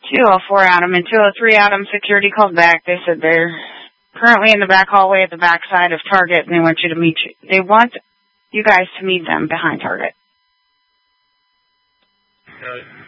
204 Adam and 203 Adam. Security called back. They said they're currently in the back hallway at the back side of Target, and they want you guys to meet them behind Target.